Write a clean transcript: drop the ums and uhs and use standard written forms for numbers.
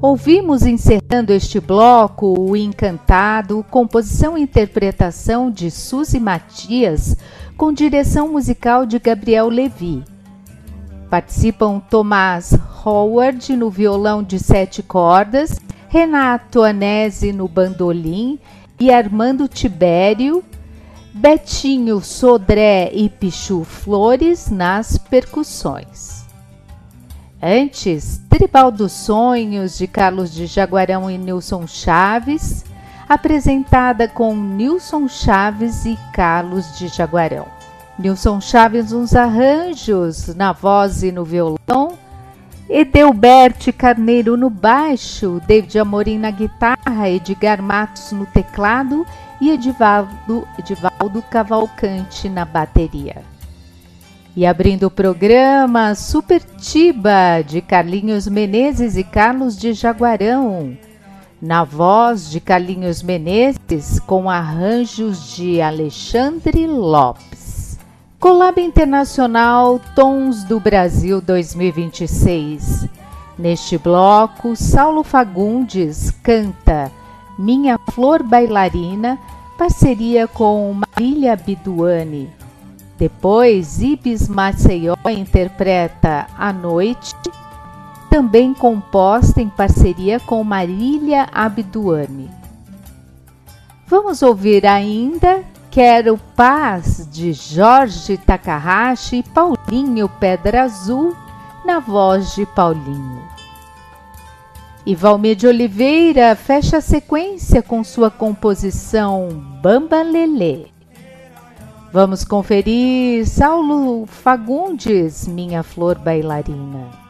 Ouvimos encerrando este bloco o Encantado, composição e interpretação de Suzy Matias, com direção musical de Gabriel Levi. Participam Tomás Howard no violão de 7 cordas, Renato Anesi no bandolim e Armando Tibério, Betinho Sodré e Pichu Flores nas percussões. Antes, Tribal dos Sonhos, de Carlos de Jaguarão e Nilson Chaves, apresentada com Nilson Chaves e Carlos de Jaguarão. Nilson Chaves nos arranjos, na voz e no violão, Edelberte Carneiro no baixo, David Amorim na guitarra, Edgar Matos no teclado e Edivaldo Cavalcante na bateria. E abrindo o programa, Supertiba, de Carlinhos Menezes e Carlos de Jaguarão, na voz de Carlinhos Menezes, com arranjos de Alexandre Lopes. Collab Internacional Tons do Brasil 2026. Neste bloco, Saulo Fagundes canta Minha Flor Bailarina, parceria com Marília Biduani. Depois, Ibis Maceió interpreta A Noite, também composta em parceria com Marília Abduani. Vamos ouvir ainda Quero Paz, de Jorge Takahashi e Paulinho Pedra Azul, na voz de Paulinho. E Valmir de Oliveira fecha a sequência com sua composição Bamba Lelê. Vamos conferir Saulo Fagundes, Minha Flor Bailarina.